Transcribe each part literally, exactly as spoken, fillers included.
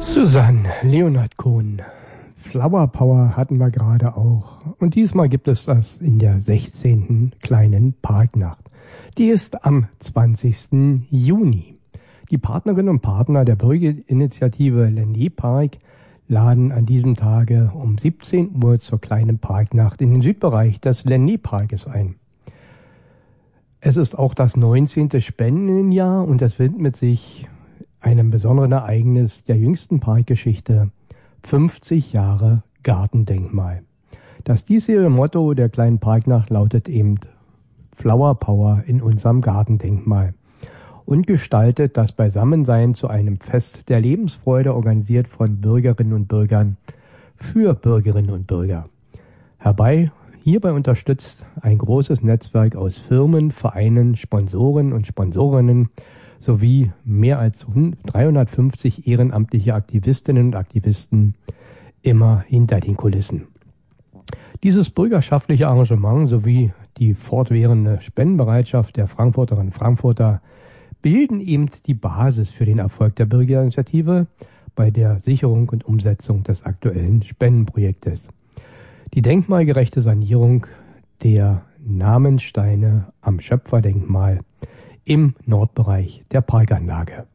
Susanne, Leonhard Cohen, Flower Power hatten wir gerade auch. Und diesmal gibt es das in der sechzehnten kleinen Parknacht. Die ist am zwanzigsten Juni. Die Partnerinnen und Partner der Bürgerinitiative Lenné Park laden an diesem Tage um siebzehn Uhr zur kleinen Parknacht in den Südbereich des Lenné Parkes ein. Es ist auch das neunzehnte Spendenjahr und es widmet sich einem besonderen Ereignis der jüngsten Parkgeschichte, fünfzig Jahre Gartendenkmal. Das diesjährige Motto der kleinen Parknacht lautet eben Flower Power in unserem Gartendenkmal und gestaltet das Beisammensein zu einem Fest der Lebensfreude, organisiert von Bürgerinnen und Bürgern für Bürgerinnen und Bürger. Herbei hierbei unterstützt ein großes Netzwerk aus Firmen, Vereinen, Sponsoren und Sponsorinnen sowie mehr als dreihundertfünfzig ehrenamtliche Aktivistinnen und Aktivisten immer hinter den Kulissen. Dieses bürgerschaftliche Engagement sowie die fortwährende Spendenbereitschaft der Frankfurterinnen und Frankfurter bilden eben die Basis für den Erfolg der Bürgerinitiative bei der Sicherung und Umsetzung des aktuellen Spendenprojektes. Die denkmalgerechte Sanierung der Namensteine am Schöpferdenkmal im Nordbereich der Parkanlage.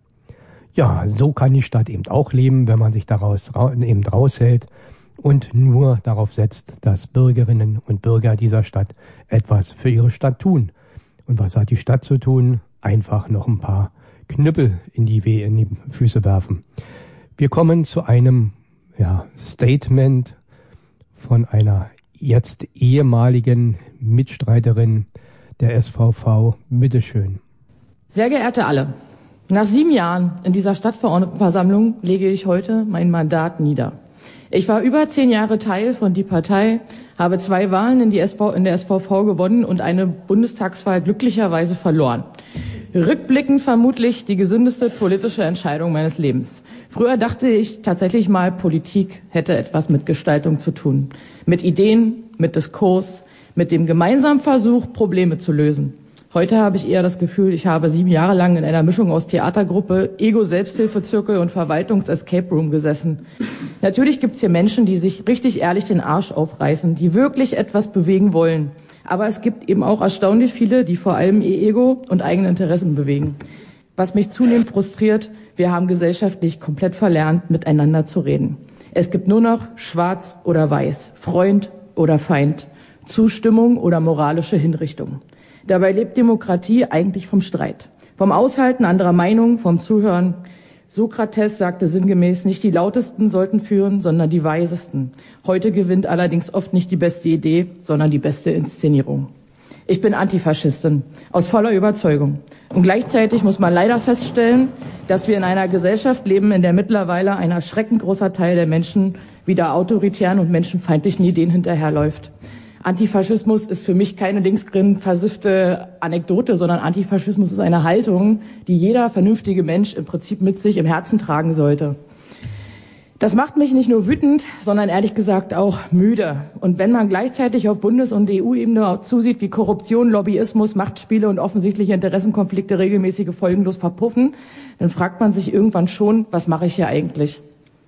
Ja, so kann die Stadt eben auch leben, wenn man sich daraus eben raushält und nur darauf setzt, dass Bürgerinnen und Bürger dieser Stadt etwas für ihre Stadt tun. Und was hat die Stadt zu tun? Einfach noch ein paar Knüppel in die, We- in die Füße werfen. Wir kommen zu einem ja, Statement von einer jetzt ehemaligen Mitstreiterin der S V V. Bitteschön. Sehr geehrte alle, nach sieben Jahren in dieser Stadtverordnetenversammlung lege ich heute mein Mandat nieder. Ich war über zehn Jahre Teil von Die Partei, habe zwei Wahlen in, die S V, in der S V V gewonnen und eine Bundestagswahl glücklicherweise verloren. Rückblickend vermutlich die gesündeste politische Entscheidung meines Lebens. Früher dachte ich tatsächlich mal, Politik hätte etwas mit Gestaltung zu tun. Mit Ideen, mit Diskurs, mit dem gemeinsamen Versuch, Probleme zu lösen. Heute habe ich eher das Gefühl, ich habe sieben Jahre lang in einer Mischung aus Theatergruppe, Ego-Selbsthilfezirkel und Verwaltungs-Escape-Room gesessen. Natürlich gibt's hier Menschen, die sich richtig ehrlich den Arsch aufreißen, die wirklich etwas bewegen wollen. Aber es gibt eben auch erstaunlich viele, die vor allem ihr Ego und eigene Interessen bewegen. Was mich zunehmend frustriert, wir haben gesellschaftlich komplett verlernt, miteinander zu reden. Es gibt nur noch schwarz oder weiß, Freund oder Feind, Zustimmung oder moralische Hinrichtung. Dabei lebt Demokratie eigentlich vom Streit, vom Aushalten anderer Meinung, vom Zuhören. Sokrates sagte sinngemäß, nicht die Lautesten sollten führen, sondern die Weisesten. Heute gewinnt allerdings oft nicht die beste Idee, sondern die beste Inszenierung. Ich bin Antifaschistin, aus voller Überzeugung. Und gleichzeitig muss man leider feststellen, dass wir in einer Gesellschaft leben, in der mittlerweile ein erschreckend großer Teil der Menschen wieder autoritären und menschenfeindlichen Ideen hinterherläuft. Antifaschismus ist für mich keine linksgrün versiffte Anekdote, sondern Antifaschismus ist eine Haltung, die jeder vernünftige Mensch im Prinzip mit sich im Herzen tragen sollte. Das macht mich nicht nur wütend, sondern ehrlich gesagt auch müde. Und wenn man gleichzeitig auf Bundes- und E U-Ebene auch zusieht, wie Korruption, Lobbyismus, Machtspiele und offensichtliche Interessenkonflikte regelmäßige folgenlos verpuffen, dann fragt man sich irgendwann schon, was mache ich hier eigentlich?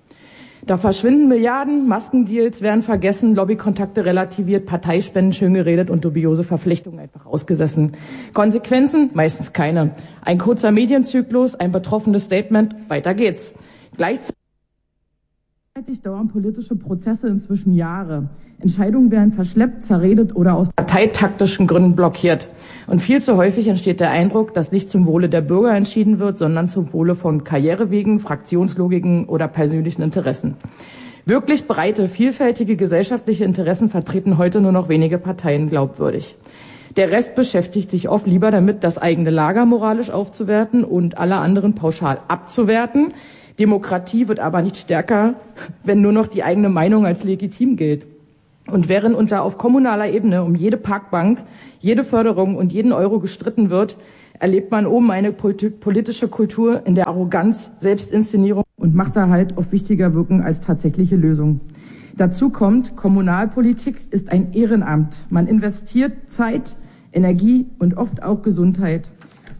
Da verschwinden Milliarden, Maskendeals werden vergessen, Lobbykontakte relativiert, Parteispenden schön geredet und dubiose Verflechtungen einfach ausgesessen. Konsequenzen? Meistens keine. Ein kurzer Medienzyklus, ein betroffenes Statement, weiter geht's. Gleichzeitig dauern politische Prozesse inzwischen Jahre. Entscheidungen werden verschleppt, zerredet oder aus parteitaktischen Gründen blockiert. Und viel zu häufig entsteht der Eindruck, dass nicht zum Wohle der Bürger entschieden wird, sondern zum Wohle von Karrierewegen, Fraktionslogiken oder persönlichen Interessen. Wirklich breite, vielfältige gesellschaftliche Interessen vertreten heute nur noch wenige Parteien glaubwürdig. Der Rest beschäftigt sich oft lieber damit, das eigene Lager moralisch aufzuwerten und alle anderen pauschal abzuwerten. Demokratie wird aber nicht stärker, wenn nur noch die eigene Meinung als legitim gilt. Und während unter auf kommunaler Ebene um jede Parkbank, jede Förderung und jeden Euro gestritten wird, erlebt man oben eine politische Kultur, in der Arroganz, Selbstinszenierung und Machterhalt oft wichtiger wirken als tatsächliche Lösungen. Dazu kommt, Kommunalpolitik ist ein Ehrenamt. Man investiert Zeit, Energie und oft auch Gesundheit.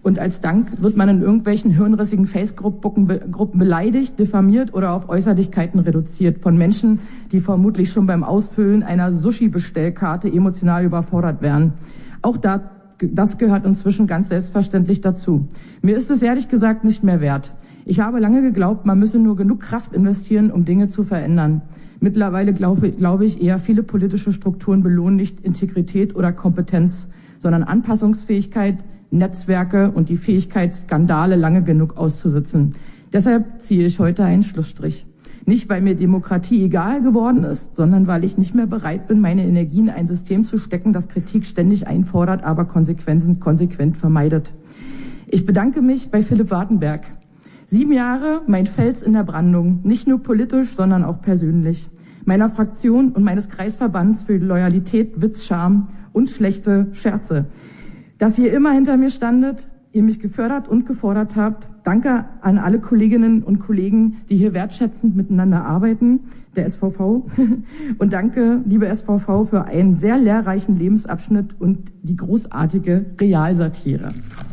Und als Dank wird man in irgendwelchen hirnrissigen Face-Gruppen Gruppen beleidigt, diffamiert oder auf Äußerlichkeiten reduziert von Menschen, die vermutlich schon beim Ausfüllen einer Sushi-Bestellkarte emotional überfordert wären. Auch da, das gehört inzwischen ganz selbstverständlich dazu. Mir ist es ehrlich gesagt nicht mehr wert. Ich habe lange geglaubt, man müsse nur genug Kraft investieren, um Dinge zu verändern. Mittlerweile glaube, glaube ich eher, viele politische Strukturen belohnen nicht Integrität oder Kompetenz, sondern Anpassungsfähigkeit, Netzwerke und die Fähigkeit, Skandale lange genug auszusitzen. Deshalb ziehe ich heute einen Schlussstrich. Nicht, weil mir Demokratie egal geworden ist, sondern weil ich nicht mehr bereit bin, meine Energie in ein System zu stecken, das Kritik ständig einfordert, aber Konsequenzen konsequent vermeidet. Ich bedanke mich bei Philipp Wartenberg. Sieben Jahre mein Fels in der Brandung, nicht nur politisch, sondern auch persönlich. Meiner Fraktion und meines Kreisverbands für Loyalität, Witz, Charme und schlechte Scherze. Dass ihr immer hinter mir standet, ihr mich gefördert und gefordert habt. Danke an alle Kolleginnen und Kollegen, die hier wertschätzend miteinander arbeiten, der S V V. Und danke, liebe S V V, für einen sehr lehrreichen Lebensabschnitt und die großartige Realsatire.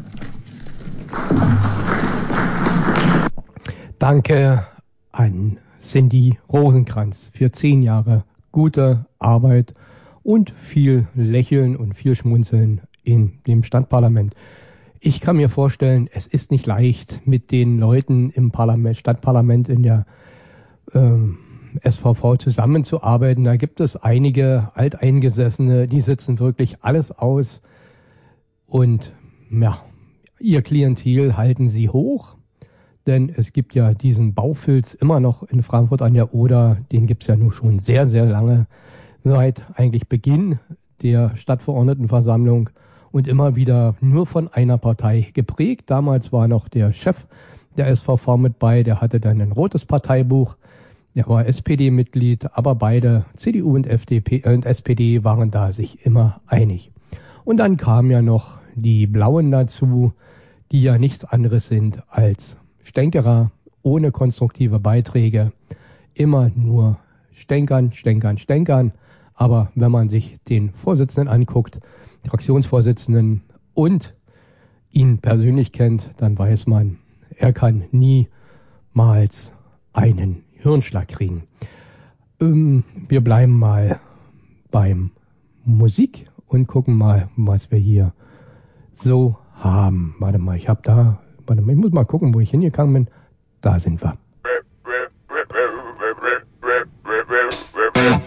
Danke an Cindy Rosenkranz für zehn Jahre gute Arbeit und viel Lächeln und viel Schmunzeln in dem Stadtparlament. Ich kann mir vorstellen, es ist nicht leicht, mit den Leuten im Parlament, Stadtparlament in der ähm, S V V zusammenzuarbeiten. Da gibt es einige Alteingesessene, die sitzen wirklich alles aus und ja, ihr Klientel halten sie hoch, denn es gibt ja diesen Baufilz immer noch in Frankfurt an der Oder, den gibt es ja nun schon sehr, sehr lange, seit eigentlich Beginn der Stadtverordnetenversammlung. Und immer wieder nur von einer Partei geprägt. Damals war noch der Chef der S V V mit bei, der hatte dann ein rotes Parteibuch, der war S P D-Mitglied, aber beide, C D U und F D P und S P D, waren da sich immer einig. Und dann kamen ja noch die Blauen dazu, die ja nichts anderes sind als Stänkerer ohne konstruktive Beiträge, immer nur stänkern, stänkern, stänkern. Aber wenn man sich den Vorsitzenden anguckt, Fraktionsvorsitzenden und ihn persönlich kennt, dann weiß man, er kann niemals einen Hirnschlag kriegen. Ähm, wir bleiben mal beim Musik und gucken mal, was wir hier so haben. Warte mal, ich habe da, warte mal, ich muss mal gucken, wo ich hingegangen bin. Da sind wir.